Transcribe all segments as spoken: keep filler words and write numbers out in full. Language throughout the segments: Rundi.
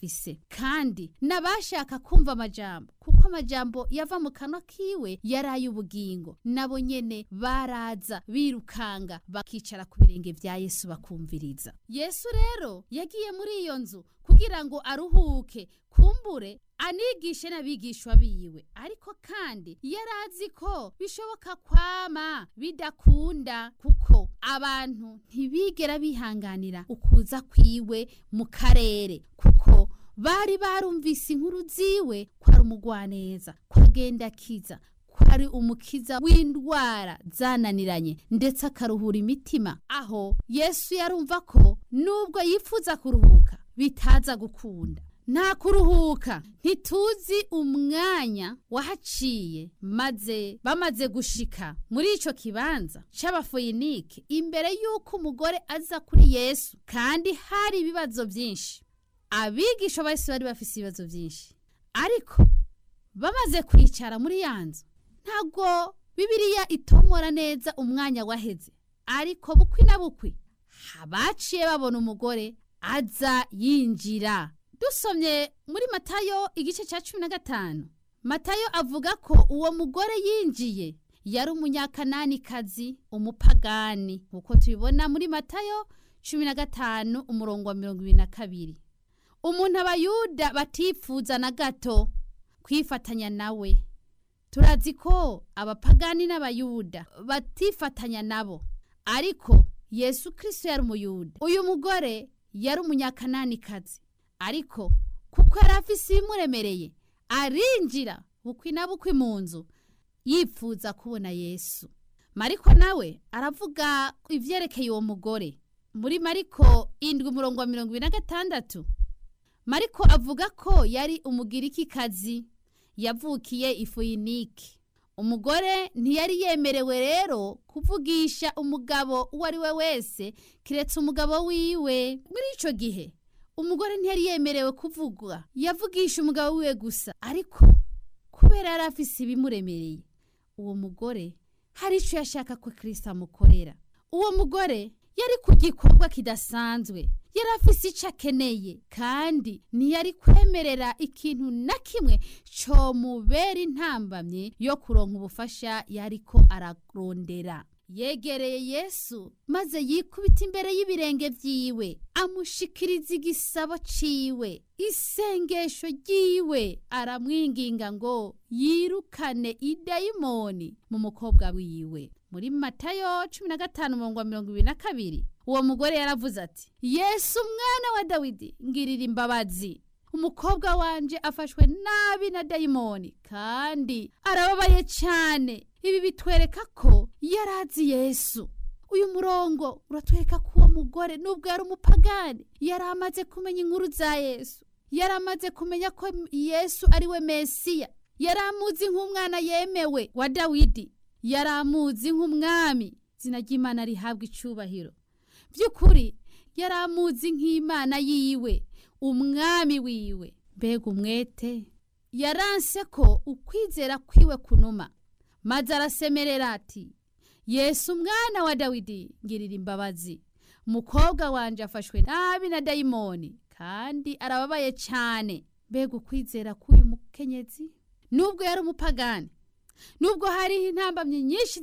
afise, kandi nabashaka kumva amajambo kuko amajambo yava mu kanwa kiwe yaraye ubugingo, nabo nyene baraza birukanga bakicara ku birenge vya Yesu bakumviriza. Yesu rero yagiye muri iyo nzu kugira ngo aruhuke, kumbure anigishe n'abigishwa biwe, ariko kandi yarazi ko bishoboka kwama bidakunda kuko abantu ntibigera bihanganira ukuza kwiwe mu karere, kuko bari barumvise inkuru ziwe ko ari umugwaneza, ko agenda akiza, ko ari umukiza w'indwara zananiranye ndetse akaruhura imitima. Aho Yesu yarumva ko nubwo yifuza kuruhuka bitaza gukunda. Nta kuruhuka, ntituzi umwanya wahaciye, maze bamaze gushika muri ico kibanza c'abafoyinike imbere yuko umugore aza kuri Yesu, kandi hari ibibazo byinshi. Abigisha bose bari bafise ibibazo byinshi, ariko bamaze kwicara muri yanzu ntago Bibiliya itomora neza umwanya waheze, ariko bukwi na bukwi habaciye babona umugore aza yinjira. Dusomye muri Matayo igice ca cumi na gatanu, Matayo avuga ko uwo mugore yinjiye yari umunyakananikazi, umupagani, uko tubibona muri Matayo cumi na gatanu umurongo wa mirongo ibiri na kabiri. Umuntu abayuda batifuza na gato kwifatanya nawe. Turazi ko abapagani n'abayuda batifatanya nabo, ariko Yesu Kristo yari umuyuda. Uyu mugore yari umunyakananikazi, ariko kuko yari afise ibimuremereye arinjira bukwi na bukwi mu nzu yifuza kubona Yesu. Mariko nawe aravuga ivyerekeye uwo mugore muri Mariko indwi umurongo wa mirongo ibiri na gatandatu. Mariko avuga ko yari umugirikikazi yavukiye ifoyinike. Umugore ntiyari yemerewe rero kuvugisha umugabo uwo ari we wese kiretse umugabo wiwe. Muri ico gihe umugore ntiyari yemerewe kuvuga, yavugisha umugabo wiwe gusa, ariko kubera yari afise ibimuremereye, uwo mugore hari ico yashaka ko Kristo amukorera. Uwo mugore yari ku gikorwa kidasanzwe, yari afise ico akeneye, kandi ntiyari kwemerera ikintu na kimwe co mubera intambamye yo kuronka ubufasha yariko ararondera. Yegereye Yesu maze yikubita imbere y'ibirenge vyiwe, amushikiriza igisabo ciwe, isengesho ryiwe, aramwinginga ngo yirukane idayimoni mu mukobwa wiwe. Muri Matayo cumi na gatanu umurongo wa mirongo ibiri na kabiri, uwo mugore yaravuze ati, Yesu mwana wa Dawidi ngirira imbabazi, umukobwa wanje afashwe nabi na dayimoni kandi arababaye cyane. Ibi bitwereka ko yarazi Yesu. Uyu murongo uratwereka ko uwo mugore nubwo yari umupagani yaramaze kumenya inkuru za Yesu, yaramaze kumenya ko Yesu ari we Mesiya, yaramuzi nk'umwana yemewe wa Dawidi, yaramuzi nk'umwami, izina ry'Imana rihabwa icubahiro. Byukuri yaramuzi nk'Imana yiwe, umwami wiwe. Mbega umwete! Yaranse ko ukwizera kwiwe kunuma, maze arasemerera ati, Yesu mwana wa Dawidi ngirira imbabazi, umukobwa wanje afashwe nabi na dayimoni kandi arababaye cyane. Mbega ukwizera k'uyu mukenyezi! Nubwo yari umupagani, nubwo hari intambamye nyinshi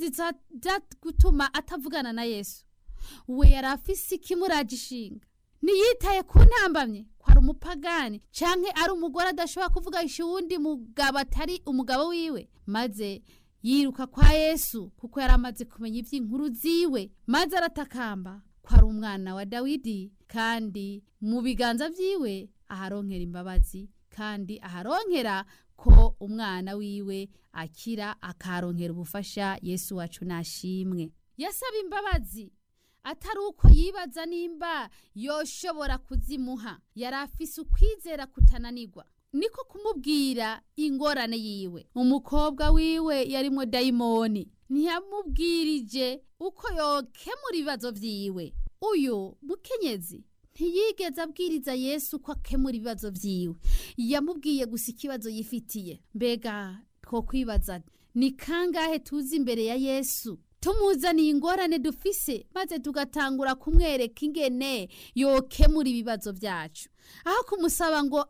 zizatuma atavugana na Yesu, we yari afise ikimuragishinga. Niyitaye ku ntambamye ko ari umupagani canke ari umugore adashobora kuvugisha uwundi mugabo atari umugabo wiwe, maze yiruka kwa Yesu kuko yaramaze kumenya ivy'inkuru ziwe, maze aratakamba ko ari umwana wa Dawidi, kandi mu biganza vyiwe aharonkera imbabazi, kandi aharonkera ko umwana wiwe akira, akaronkera ubufasha. Yesu wacu nashimwe. Yasaba imbabazi atari uko yibaza nimba yoshobora kuzimuha, yari afise ukwizera kutananirwa, niko kumubwira ingorane yiwe. Umukobwa wiwe yarimo dayimoni, ntiyamubwirije uko yokemura ibibazo vyiwe. Uyu mukenyezi ntiyigeze abwiriza Yesu ko akemura ibibazo vyiwe, yamubwiye gusa ikibazo yifitiye. Mbega two kwibaza, ni kangahe tuzi imbere ya Yesu tumuzaniye ingorane dufise, maze tugatangura kumwereka ingene yokemura ibibazo vyacu, aho kumusaba ngo